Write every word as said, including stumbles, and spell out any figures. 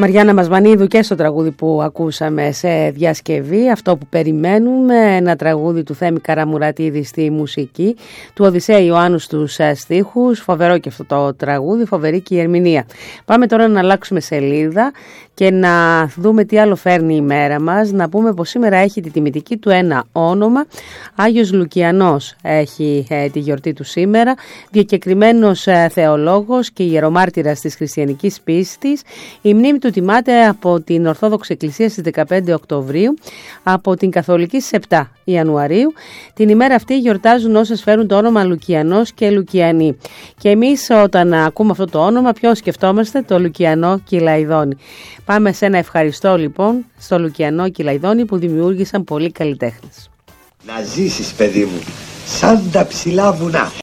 Μαριάννα Μασβανίδου και στο τραγούδι που ακούσαμε σε διασκευή, αυτό που περιμένουμε, ένα τραγούδι του Θέμη Καραμουρατίδη στη μουσική, του Οδυσσέα Ιωάννου στους στίχους, φοβερό και αυτό το τραγούδι, φοβερή και η ερμηνεία. Πάμε τώρα να αλλάξουμε σελίδα και να δούμε τι άλλο φέρνει η μέρα μας, να πούμε πως σήμερα έχει τη τιμητική του ένα όνομα, Άγιος Λουκιανός έχει ε, τη γιορτή του σήμερα, διακεκριμένος ε, θεολόγος και ιερομάρτυρας της χριστιανικής πίστης. Η μνήμη του τιμάται από την Ορθόδοξη Εκκλησία στις δεκαπέντε Οκτωβρίου, από την Καθολική στις επτά Ιανουαρίου. Την ημέρα αυτή γιορτάζουν όσες φέρουν το όνομα Λουκιανός και Λουκιανή. Και εμείς όταν ακούμε αυτό το όνομα, ποιον σκεφτόμαστε? Το Λουκιανό Κυλαϊδόνη. Πάμε σε ένα ευχαριστώ λοιπόν στο Λουκιανό Κυλαϊδόνη που δημιούργησαν πολλοί καλλιτέχνες. Να ζήσεις, παιδί μου, σαν τα ψηλά βουνά.